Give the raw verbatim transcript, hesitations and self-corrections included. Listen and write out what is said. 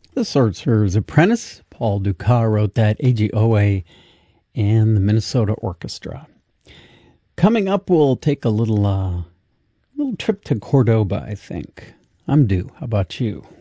The Sorcerer's Apprentice. Paul Dukas wrote that, A G O A and the Minnesota Orchestra. Coming up, we'll take a little, uh, little trip to Cordoba, I think. I'm due. How about you?